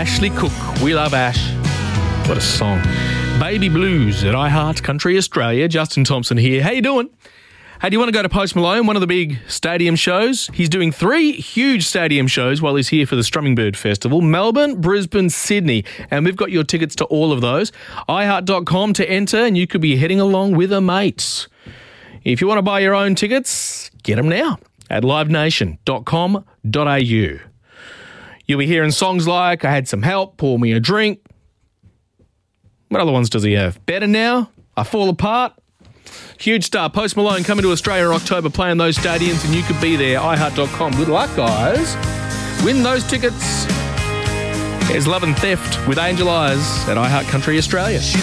Ashley Cook, We Love Ash. What a song. Baby Blues at iHeart Country Australia. Justin Thompson here. How you doing? Hey, do you want to go to Post Malone, one of the big stadium shows? He's doing 3 huge stadium shows while he's here for the Strumming Bird Festival. Melbourne, Brisbane, Sydney. And we've got your tickets to all of those. iHeart.com to enter, and you could be heading along with a mate. If you want to buy your own tickets, get them now at livenation.com.au. You'll be hearing songs like I Had Some Help, Pour Me a Drink. What other ones does he have? Better Now, I Fall Apart. Huge star, Post Malone coming to Australia in October, playing those stadiums, and you could be there. iHeart.com. Good luck, guys. Win those tickets. Here's Love and Theft with Angel Eyes at iHeart Country Australia.